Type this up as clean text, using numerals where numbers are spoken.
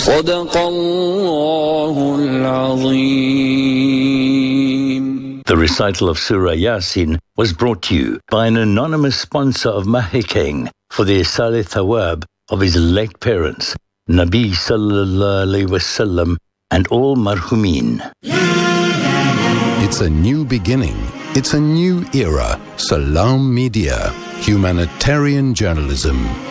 صدق الله العظيم. The recital of Surah Yasin was brought to you by an anonymous sponsor of Mahikeng for the Isale Thawab of his late parents, Nabi Sallallahu Alaihi Wasallam, and all marhumin. It's a new beginning. It's a new era. Salam Media. Humanitarian journalism.